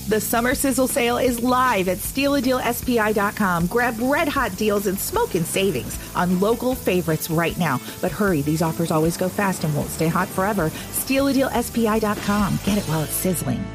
The Summer Sizzle Sale is live at StealADealSPI.com. Grab red-hot deals and smoking savings on local favorites right now. But hurry, these offers always go fast and won't stay hot forever. StealADealSPI.com. Get it while it's sizzling.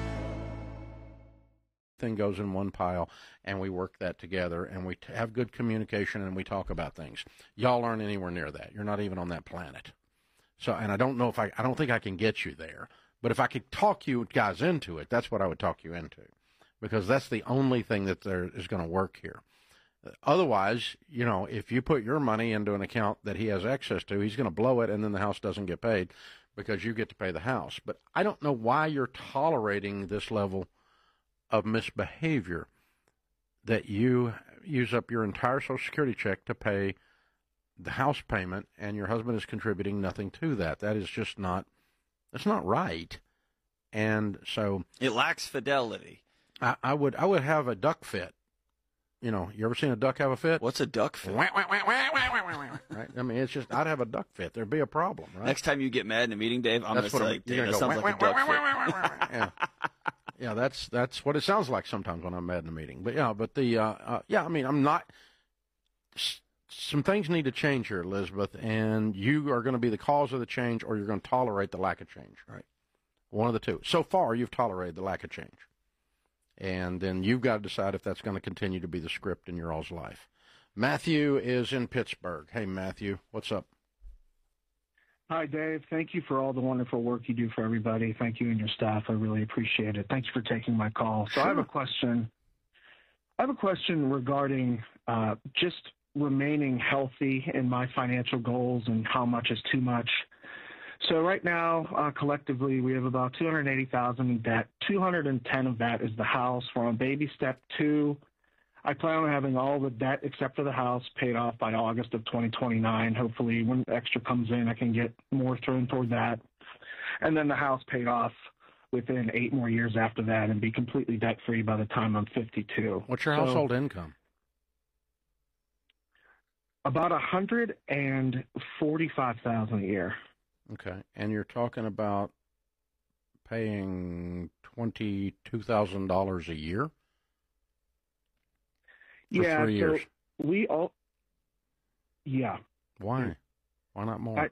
Thing goes in one pile, and we work that together, and we have good communication, and we talk about things. Y'all aren't anywhere near that. You're not even on that planet. So, and I don't know if I don't think I can get you there. But if I could talk you guys into it, that's what I would talk you into, because that's the only thing that there is going to work here. Otherwise, you know, if you put your money into an account that he has access to, he's going to blow it, and then the house doesn't get paid because you get to pay the house. But I don't know why you're tolerating this level of misbehavior, that you use up your entire Social Security check to pay the house payment, and your husband is contributing nothing to that. That is just not. That's not right, and so it lacks fidelity. I would have a duck fit. You know, you ever seen a duck have a fit? What's a duck fit? Right. I mean, it's just I'd have a duck fit. There'd be a problem, right? Next time you get mad in a meeting, Dave, I'm going to say, Dave, that sounds like a duck fit. Yeah, that's what it sounds like sometimes when I'm mad in a meeting. But I mean, I'm not. Some things need to change here, Elizabeth, and you are going to be the cause of the change, or you're going to tolerate the lack of change, right? One of the two. So far, you've tolerated the lack of change. And then you've got to decide if that's going to continue to be the script in your all's life. Matthew is in Pittsburgh. Hey, Matthew, what's up? Hi, Dave. Thank you for all the wonderful work you do for everybody. Thank you and your staff. I really appreciate it. Thanks for taking my call. So sure. I have a question regarding just remaining healthy in my financial goals and how much is too much. So right now, collectively, we have about $280,000 in debt. $210,000 of that is the house. We're on baby step 2. I plan on having all the debt except for the house paid off by August of 2029. Hopefully, when extra comes in, I can get more thrown toward that. And then the house paid off within 8 more years after that and be completely debt-free by the time I'm 52. What's your household income? About $145,000 a year. Okay, and you're talking about paying $22,000 a year for 3 years. Yeah. Why? Why not more?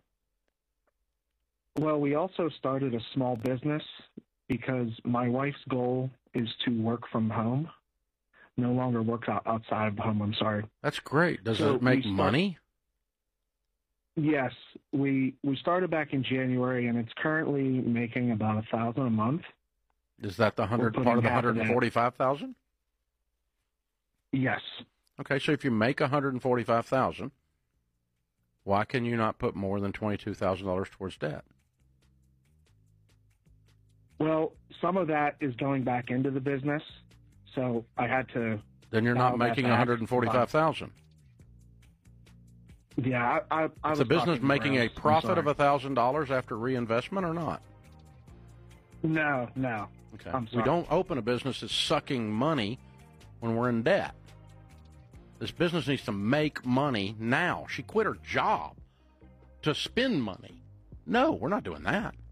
We also started a small business because my wife's goal is to work from home. No longer works outside of the home. I'm sorry. That's great. Does it make money? Yes, we started back in January, and it's currently making about $1,000 a month. Is that the part of the $145,000? Yes. Okay, so if you make $145,000, why can you not put more than $22,000 towards debt? Well, some of that is going back into the business. So I had to. Then you're not making $145,000. Yeah, I was. Is the business making a profit of $1,000 after reinvestment or not? No. Okay. We don't open a business that's sucking money when we're in debt. This business needs to make money now. She quit her job to spend money. No, we're not doing that.